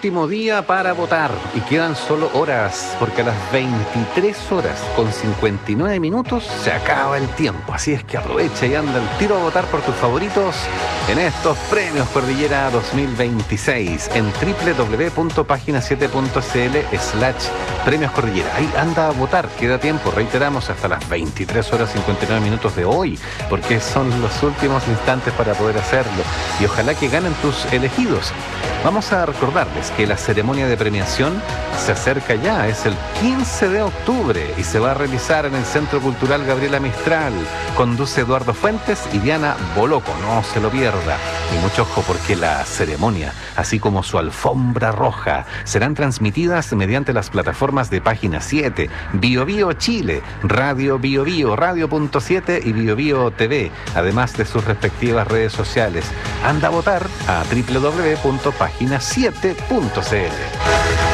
último día para votar y quedan solo horas, porque a las 23 horas con 59 minutos se acaba el tiempo. Así es que aprovecha y anda al tiro a votar por tus favoritos en estos Premios Cordillera 2026 en www.pagina7.cl/Premios Cordillera. Ahí anda a votar, queda tiempo, reiteramos, hasta las 23 horas 59 minutos de hoy, porque son los últimos instantes para poder hacerlo. Y ojalá que ganen tus elegidos. Vamos a recordarles que la ceremonia de premiación se acerca ya, es el 15 de octubre y se va a realizar en el Centro Cultural Gabriela Mistral. Conduce Eduardo Fuentes y Diana Boloco, no se lo pierda. Y mucho ojo, porque la ceremonia, así como su alfombra roja, serán transmitidas mediante las plataformas de Página 7, Bio Bio Chile, Radio Bio Bio, Radio.7 y Bio Bio TV, además de sus respectivas redes sociales. Anda a votar a www.pagina7.cl.